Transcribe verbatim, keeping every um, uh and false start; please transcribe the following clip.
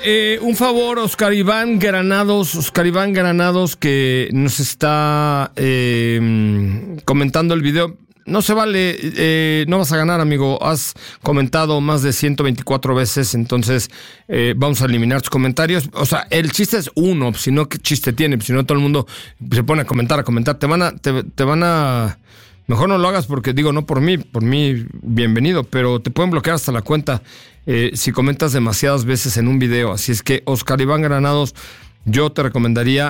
eh, un favor, Oscar Iván Granados, Oscar Iván Granados, que nos está eh, comentando el video. No se vale, eh, no vas a ganar, amigo. Has comentado más de ciento veinticuatro veces, entonces eh, vamos a eliminar tus comentarios. O sea, el chiste es uno, si no, ¿qué chiste tiene? Si no, todo el mundo se pone a comentar, a comentar. Te van a, te, te van a... Mejor no lo hagas porque, digo, no por mí, por mí, bienvenido, pero te pueden bloquear hasta la cuenta eh, si comentas demasiadas veces en un video. Así es que, Oscar Iván Granados, yo te recomendaría